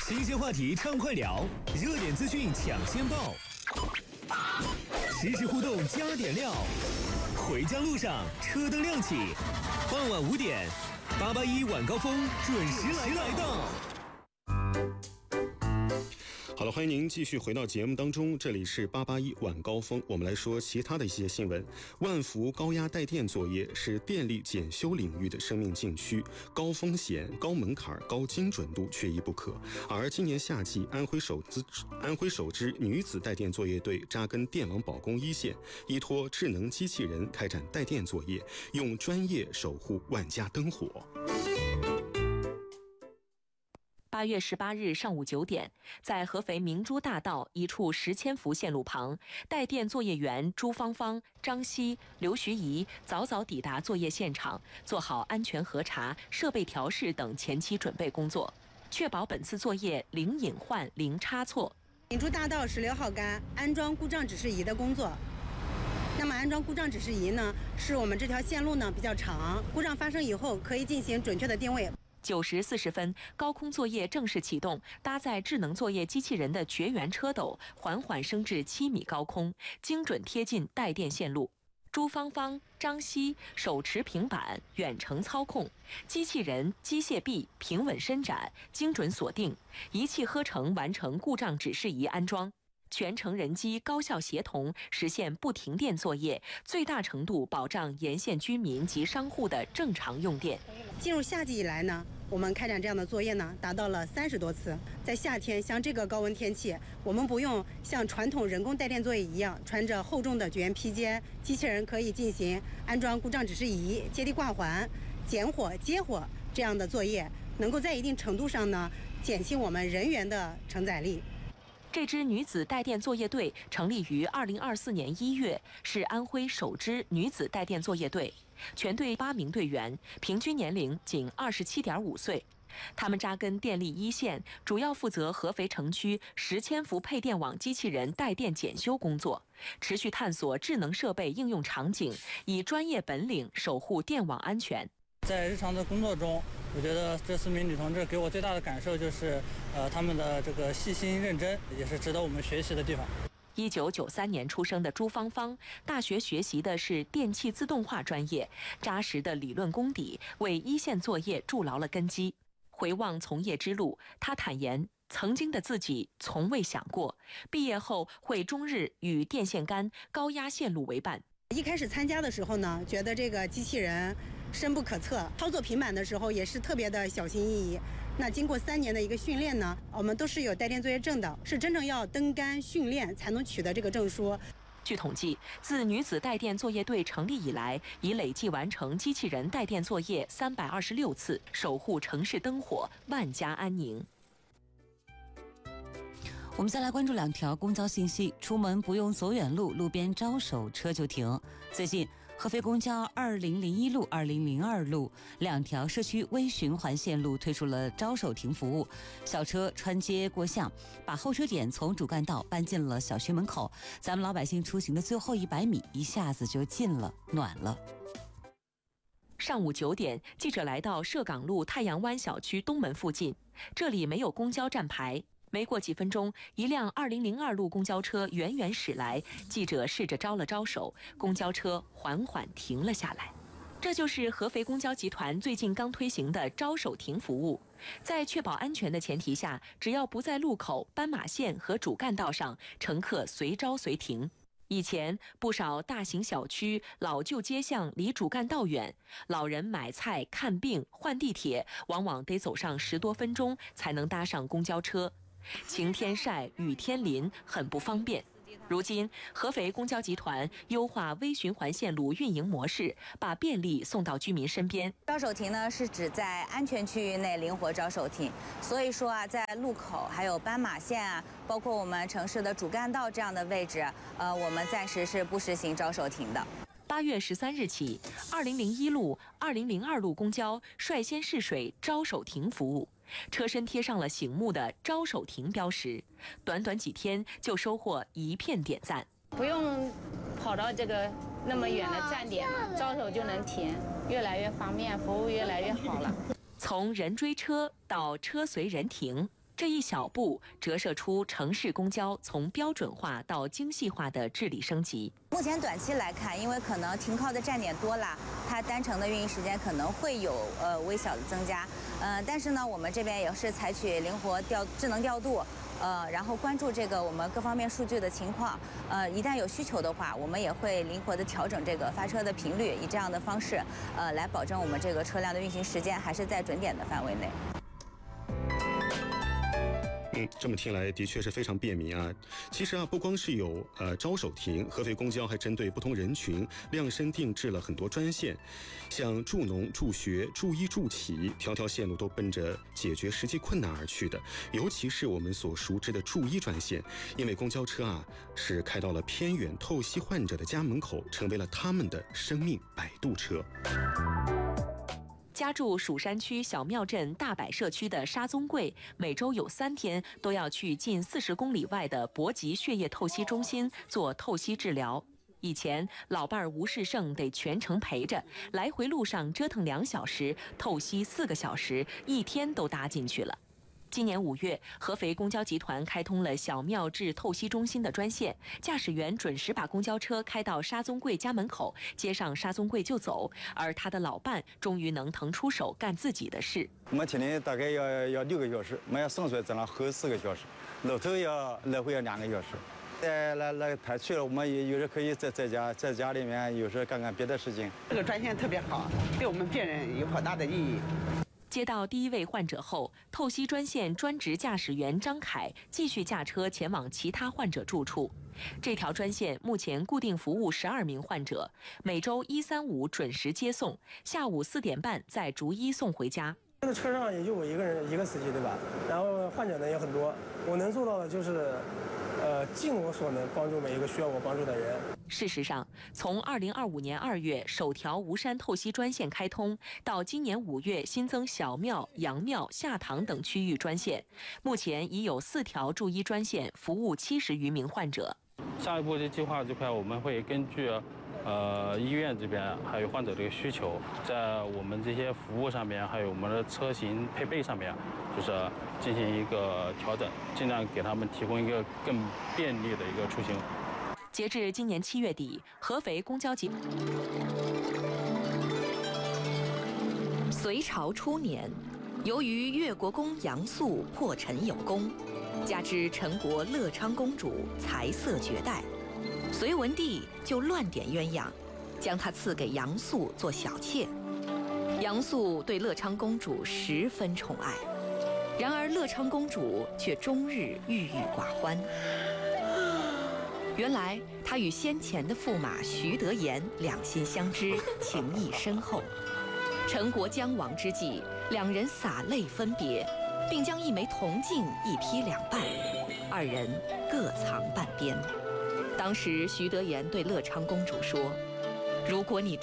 新鲜话题畅快聊，热点资讯抢先报，实时互动加点料。回家路上车灯亮起，傍晚5点，881晚高峰准时来到。 好了，欢迎您继续回到节目当中，这里是881晚高峰，我们来说其他的一些新闻。万福高压带电作业是电力检修领域的生命禁区，高风险、高门槛、高精准度缺一不可。而今年夏季，安徽首支女子带电作业队扎根电网保供一线，依托智能机器人开展带电作业，用专业守护万家灯火。 8月18日上午9点，在合肥明珠大道一处10千伏线路旁，带电作业员朱芳芳、张希、刘徐怡早抵达作业现场，做好安全核查、设备调试等前期准备工作，确保本次作业零隐患、零差错。 明珠大道16号杆安装故障指示仪的工作。那么安装故障指示仪呢，是我们这条线路呢比较长，故障发生以后可以进行准确的定位。 9时40分，高空作业正式启动，搭载智能作业机器人的绝缘车斗缓缓升至7米高空，精准贴近带电线路。朱芳芳、张希手持平板远程操控，机器人、机械臂平稳伸展，精准锁定，一气呵成完成故障指示仪安装。全程人机高效协同，实现不停电作业，最大程度保障沿线居民及商户的正常用电。 进入夏季以来呢，我们开展这样的作业呢，达到了30多次。在夏天，像这个高温天气，我们不用像传统人工带电作业一样穿着厚重的绝缘披肩，机器人可以进行安装故障指示仪、接地挂环、减火、接火这样的作业，能够在一定程度上呢，减轻我们人员的承载力。 这支女子带电作业队成立于2024年1月，是安徽首支女子带电作业队。全队8名队员，平均年龄仅27.5岁。他们扎根电力一线，主要负责合肥城区10千伏配电网机器人带电检修工作，持续探索智能设备应用场景，以专业本领守护电网安全。 在日常的工作中，我觉得这4名女同志给我最大的感受就是，她们的这个细心认真，也是值得我们学习的地方。 1993年出生的朱芳芳，大学学习的是电气自动化专业，扎实的理论功底为一线作业筑牢了根基。回望从业之路，她坦言，曾经的自己从未想过，毕业后会终日与电线杆、高压线路为伴。 一开始参加的时候呢，觉得这个机器人深不可测，操作平板的时候也是特别的小心翼翼。那经过3年的一个训练呢，我们都是有带电作业证的，是真正要登杆训练才能取得这个证书。 据统计，自女子带电作业队成立以来，已累计完成机器人带电作业326次，守护城市灯火，万家安宁。 我们再来关注2条公交信息：出门不用走远路，路边招手车就停。最近，合肥公交2001路、2002路2条社区微循环线路推出了招手停服务，小车穿街过巷，把候车点从主干道搬进了小区门口，咱们老百姓出行的最后100米一下子就近了，暖了。 上午9点，记者来到社港路太阳湾小区东门附近，这里没有公交站牌。没过几分钟，一辆2002路公交车远远驶来，记者试着招了招手，公交车缓缓停了下来。这就是合肥公交集团最近刚推行的招手停服务，在确保安全的前提下，只要不在路口、斑马线和主干道上，乘客随招随停。以前不少大型小区、老旧街巷离主干道远，老人买菜、看病、换地铁，往往得走上10多分钟才能搭上公交车。晴天晒，雨天淋，很不方便。如今，合肥公交集团优化微循环线路运营模式，把便利送到居民身边。 招手停呢，是指在安全区域内灵活招手停。所以说啊，在路口还有斑马线啊，包括我们城市的主干道这样的位置，我们暂时是不实行招手停的。 8月13日起，2001路、2002路公交率先试水招手停服务，车身贴上了醒目的招手停标识，短短几天就收获一片点赞。 不用跑到这个那么远的站点，招手就能停，越来越方便，服务越来越好了。 从人追车到车随人停， 这一小步折射出城市公交从标准化到精细化的治理升级。 目前短期来看，因为可能停靠的站点多了，它单程的运营时间可能会有微小的增加。但是呢，我们这边也是采取灵活智能调度。然后关注这个我们各方面数据的情况，一旦有需求的话，我们也会灵活的调整这个发车的频率，以这样的方式，来保证我们这个车辆的运行时间还是在准点的范围内。 这么听来的确是非常便民啊。其实啊，不光是有招手停，合肥公交还针对不同人群量身定制了很多专线，像助农、助学、助医、助企，条条线路都奔着解决实际困难而去的。尤其是我们所熟知的助医专线，因为公交车啊是开到了偏远透析患者的家门口，成为了他们的生命摆渡车。 家住蜀山区小庙镇大柏社区的沙宗贵，每周有3天都要去近40公里外的博吉血液透析中心做透析治疗。以前老伴儿吴世胜得全程陪着，来回路上折腾2小时，透析4个小时，一天都搭进去了。今年5月，合肥公交集团开通了小庙至透析中心的专线，驾驶员准时把公交车开到沙宗贵家门口，接上沙宗贵就走，而他的老伴终于能腾出手干自己的事。 我们天天大概要6个小时，我们要上水在那后4个小时，路头要来回要2个小时。来太去了，我们有时可以在家里面，有时干别的事情。 这个专线特别好，对我们病人有好大的意义。 接到第1位患者后，透析专线专职驾驶员张凯继续驾车前往其他患者住处。这条专线目前固定服务12名患者，每周1、3、5准时接送，下午4点半再逐一送回家。 这个车上也就我一个人一个司机，对吧？然后患者呢也很多，我能做到的就是，尽我所能帮助每一个需要我帮助的人。 事实上，从2025年2月首条吴山透析专线开通，到今年5月新增小庙、杨庙、下塘等区域专线，目前已有4条助医专线服务70余名患者。 下一步的计划这块，我们会根据医院这边还有患者这个需求，在我们这些服务上面，还有我们的车型配备上面，就是进行一个调整，尽量给他们提供一个更便利的一个出行。 截至今年7月底，合肥公交集。隋朝初年，由于越国公杨素破陈有功，加之陈国乐昌公主才色绝代，隋文帝就乱点鸳鸯，将她赐给杨素做小妾。杨素对乐昌公主十分宠爱，然而乐昌公主却终日郁郁寡欢。原来她与先前的驸马徐德言两心相知，情谊深厚。陈国将亡之际，两人洒泪分别，并将一枚铜镜一劈两半，2人各藏半边。当时徐德言对乐昌公主说：“如果你